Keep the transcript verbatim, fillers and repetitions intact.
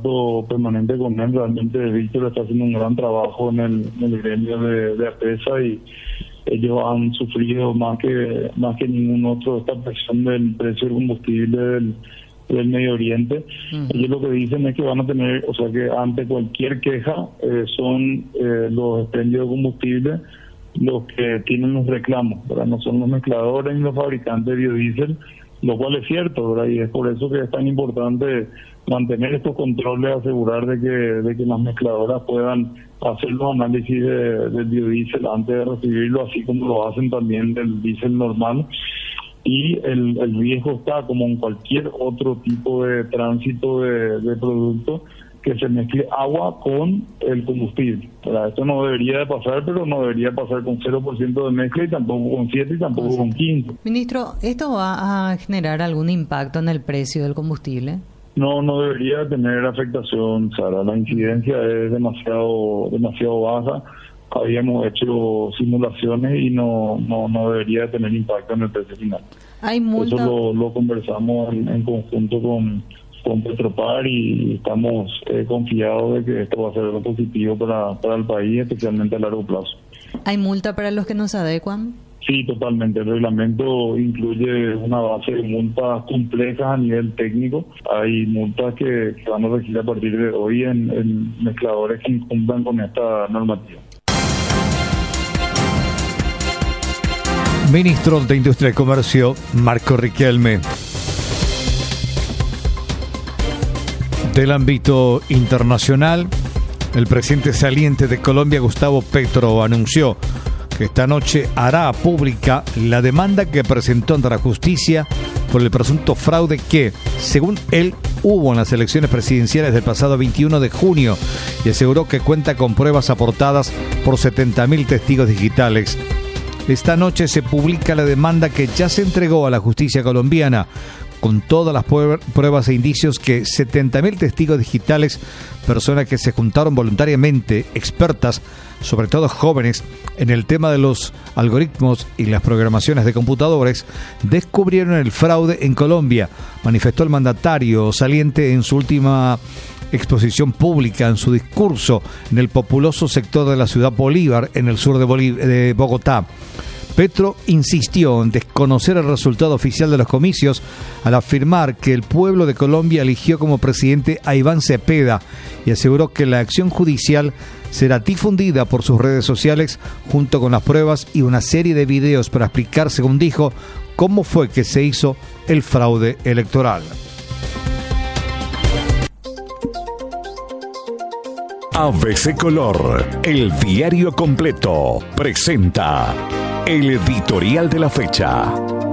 contacto permanente con él. Realmente Víctor está haciendo un gran trabajo en el, en el gremio de, de APESA, y ellos han sufrido más que más que ningún otro esta presión del precio del combustible del, del Medio Oriente. Uh-huh. Ellos lo que dicen es que van a tener, o sea que ante cualquier queja eh, son eh, los expendios de combustible los que tienen los reclamos, ¿verdad? No son los mezcladores ni los fabricantes de biodiesel, lo cual es cierto, ¿verdad? Y es por eso que es tan importante mantener estos controles, asegurar de que de que las mezcladoras puedan hacer los análisis de, del biodiesel antes de recibirlo, así como lo hacen también del diésel normal. Y el, el riesgo está, como en cualquier otro tipo de tránsito de, de producto, que se mezcle agua con el combustible. ¿Verdad? Esto no debería de pasar, pero no debería pasar con cero por ciento de mezcla, y tampoco con siete y tampoco sí. con quince. Ministro, ¿esto va a generar algún impacto en el precio del combustible? No, no debería tener afectación, Sara. La incidencia es demasiado demasiado baja. Habíamos hecho simulaciones y no no, no debería tener impacto en el precio final. ¿Hay multa? Eso lo, lo conversamos en, en conjunto con, con Petropar, y estamos eh, confiados de que esto va a ser algo positivo para, para el país, especialmente a largo plazo. ¿Hay multa para los que no se adecuan? Sí, totalmente. El reglamento incluye una base de multas complejas a nivel técnico. Hay multas que, que van a regir a partir de hoy en, en mezcladores que incumplan con esta normativa. Ministro de Industria y Comercio, Marco Riquelme. Del ámbito internacional, el presidente saliente de Colombia, Gustavo Petro, anunció que esta noche hará pública la demanda que presentó ante la justicia por el presunto fraude que, según él, hubo en las elecciones presidenciales del pasado veintiuno de junio, y aseguró que cuenta con pruebas aportadas por setenta mil testigos digitales. Esta noche se publica la demanda que ya se entregó a la justicia colombiana, con todas las pruebas e indicios que setenta mil testigos digitales, personas que se juntaron voluntariamente, expertas, sobre todo jóvenes, en el tema de los algoritmos y las programaciones de computadores, descubrieron el fraude en Colombia, manifestó el mandatario saliente en su última exposición pública, en su discurso en el populoso sector de la ciudad Bolívar, en el sur de, Bolí- de Bogotá. Petro insistió en desconocer el resultado oficial de los comicios al afirmar que el pueblo de Colombia eligió como presidente a Iván Cepeda, y aseguró que la acción judicial será difundida por sus redes sociales junto con las pruebas y una serie de videos para explicar, según dijo, cómo fue que se hizo el fraude electoral. A B C Color, el diario completo, presenta el editorial de la fecha.